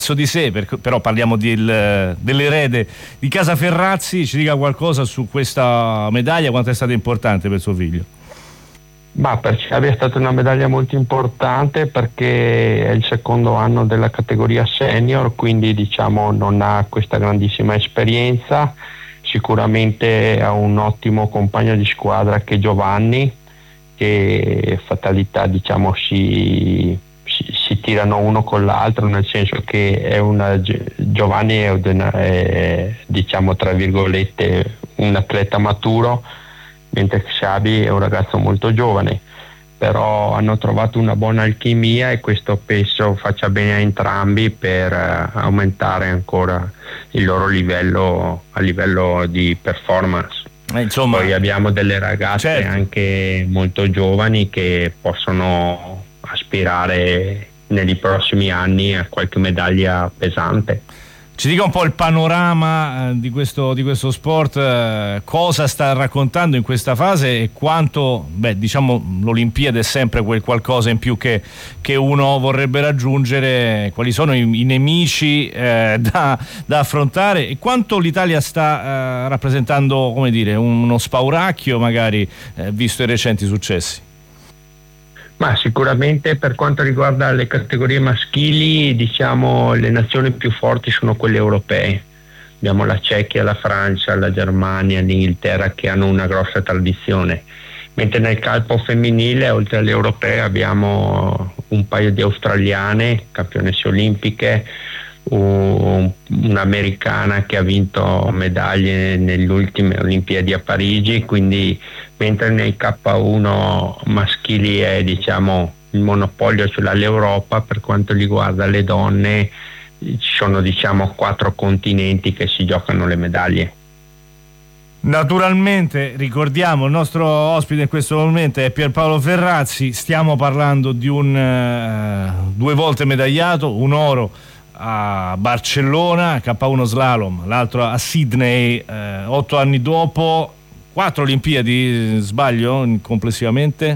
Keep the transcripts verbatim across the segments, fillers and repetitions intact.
di sé, per, però parliamo del, dell'erede di casa Ferrazzi. Ci dica qualcosa su questa medaglia, quanto è stata importante per suo figlio. Ma per Xavi è stata una medaglia molto importante perché è il secondo anno della categoria senior, quindi diciamo non ha questa grandissima esperienza. Sicuramente ha un ottimo compagno di squadra che è Giovanni, che fatalità diciamo si, si, si tirano uno con l'altro, nel senso che è una, Giovanni è, una, è diciamo tra virgolette un atleta maturo, mentre Xavi è un ragazzo molto giovane, però hanno trovato una buona alchimia e questo penso faccia bene a entrambi per uh, aumentare ancora il loro livello a livello di performance. Eh, insomma, poi abbiamo delle ragazze certo. anche molto giovani che possono aspirare nei prossimi anni a qualche medaglia pesante. Ci dica un po' il panorama eh, di questo, di questo sport, eh, cosa sta raccontando in questa fase e quanto, beh, diciamo l'Olimpiade è sempre quel qualcosa in più che, che uno vorrebbe raggiungere, quali sono i, i nemici eh, da, da affrontare e quanto l'Italia sta eh, rappresentando, come dire, uno spauracchio magari eh, visto i recenti successi. Ma sicuramente per quanto riguarda le categorie maschili, diciamo le nazioni più forti sono quelle europee. Abbiamo la Cechia, la Francia, la Germania, l'Inghilterra che hanno una grossa tradizione. Mentre nel calcio femminile, oltre alle europee, abbiamo un paio di australiane, campionesse olimpiche, un'americana che ha vinto medaglie nelle ultime Olimpiadi a Parigi, quindi mentre nei K uno maschili è diciamo il monopolio ce l'ha l'Europa, per quanto riguarda le donne ci sono diciamo quattro continenti che si giocano le medaglie. Naturalmente ricordiamo il nostro ospite in questo momento è Pierpaolo Ferrazzi, stiamo parlando di un uh, due volte medagliato, un oro a Barcellona, K uno slalom, l'altro a Sydney eh, otto anni dopo, quattro Olimpiadi, sbaglio complessivamente?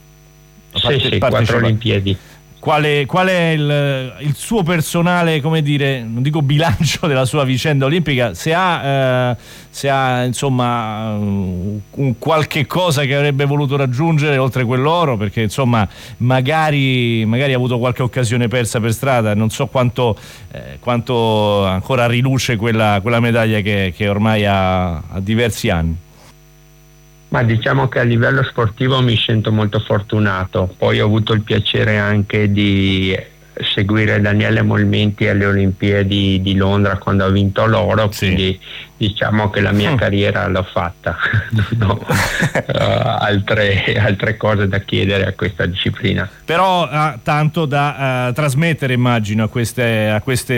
Sì, sì, quattro Olimpiadi. Quale, qual è il, il suo personale, come dire, non dico bilancio della sua vicenda olimpica, se ha, eh, se ha insomma un, un qualche cosa che avrebbe voluto raggiungere oltre quell'oro, perché insomma magari, magari ha avuto qualche occasione persa per strada, non so quanto, eh, quanto ancora riluce quella, quella medaglia che, che ormai ha, ha diversi anni. Ma diciamo che a livello sportivo mi sento molto fortunato, poi ho avuto il piacere anche di seguire Daniele Molmenti alle Olimpiadi di Londra quando ha vinto l'oro, sì. Quindi diciamo che la mia mm. carriera l'ho fatta, non ho uh, altre, altre cose da chiedere a questa disciplina. Però ha tanto da uh, trasmettere, immagino, a queste, a queste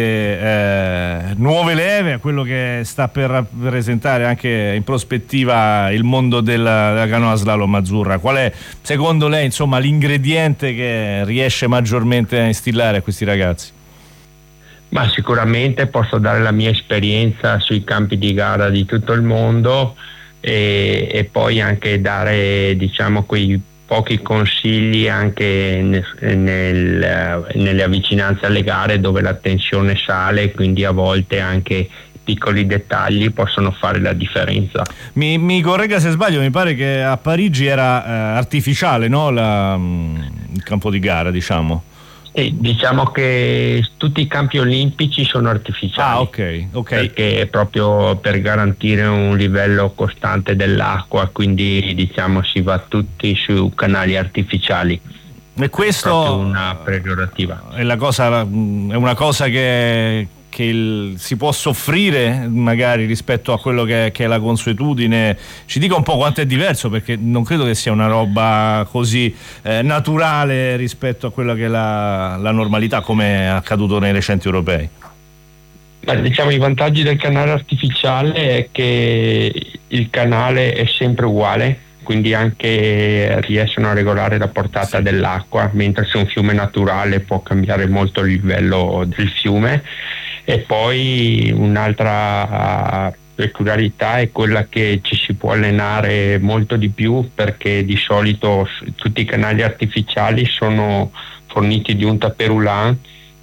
uh, nuove leve, a quello che sta per rappresentare anche in prospettiva il mondo della, della canoa slalom azzurra. Qual è secondo lei insomma l'ingrediente che riesce maggiormente a instillare a questi ragazzi? Ma sicuramente posso dare la mia esperienza sui campi di gara di tutto il mondo e, e poi anche dare diciamo quei pochi consigli anche nel, nel, nelle vicinanze alle gare dove la tensione sale, quindi a volte anche piccoli dettagli possono fare la differenza. Mi, mi corregga se sbaglio, mi pare che a Parigi era eh, artificiale, no? La, il campo di gara, diciamo. E diciamo che tutti i campi olimpici sono artificiali. Ah, ok, ok. Perché proprio per garantire un livello costante dell'acqua, quindi diciamo si va tutti su canali artificiali. E questo è una prerogativa. È la cosa, è una cosa che che il, si può soffrire magari rispetto a quello che, che è la consuetudine. Ci dica un po' quanto è diverso, perché non credo che sia una roba così eh, naturale rispetto a quella che è la, la normalità, come è accaduto nei recenti europei. Beh, diciamo i vantaggi del canale artificiale è che il canale è sempre uguale, quindi anche riescono a regolare la portata sì. dell'acqua, mentre se un fiume naturale può cambiare molto il livello del fiume. E poi un'altra peculiarità è quella che ci si può allenare molto di più, perché di solito tutti i canali artificiali sono forniti di un tapis roulant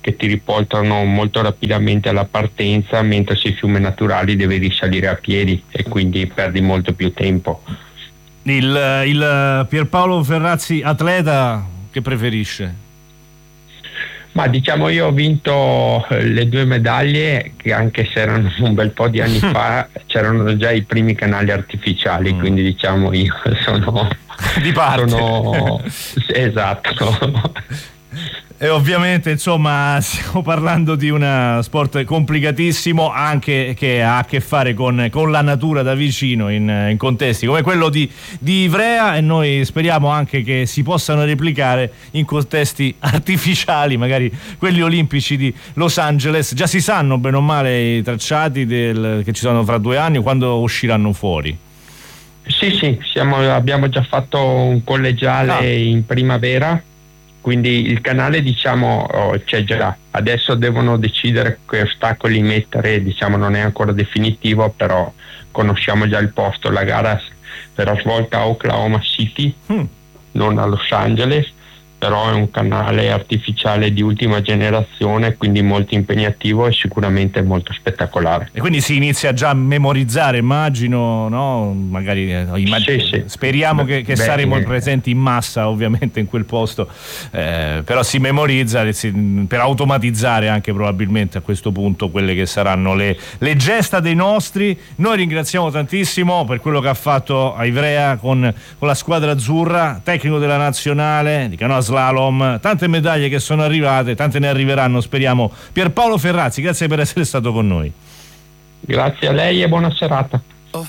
che ti riportano molto rapidamente alla partenza, mentre sui fiumi naturali devi risalire a piedi e quindi perdi molto più tempo. Il, il Pierpaolo Ferrazzi atleta che preferisce? Ma diciamo, io ho vinto le due medaglie che, anche se erano un bel po' di anni fa, c'erano già i primi canali artificiali, mm. quindi diciamo io sono di parte. Sono, esatto. E ovviamente, insomma, stiamo parlando di un sport complicatissimo, anche che ha a che fare con, con la natura da vicino, in, in contesti come quello di, di Ivrea, e noi speriamo anche che si possano replicare in contesti artificiali, magari quelli olimpici di Los Angeles. Già si sanno bene o male i tracciati del, che ci sono fra due anni, quando usciranno fuori? Sì, sì, siamo, abbiamo già fatto un collegiale ah. in primavera. Quindi il canale, diciamo, oh, c'è già. Adesso devono decidere che ostacoli mettere, diciamo non è ancora definitivo, però conosciamo già il posto. La gara verrà svolta a Oklahoma City, mm. non a Los Angeles, però è un canale artificiale di ultima generazione, quindi molto impegnativo e sicuramente molto spettacolare. E quindi si inizia già a memorizzare, immagino, no? Magari immagino, sì, sì. speriamo che, che Beh, saremo presenti in massa ovviamente in quel posto, eh, però si memorizza si, per automatizzare anche probabilmente a questo punto quelle che saranno le, le gesta dei nostri. Noi ringraziamo tantissimo per quello che ha fatto a Ivrea con, con la squadra azzurra, tecnico della nazionale di canoa slalom, tante medaglie che sono arrivate, tante ne arriveranno, speriamo. Pierpaolo Ferrazzi, grazie per essere stato con noi. Grazie a lei e buona serata.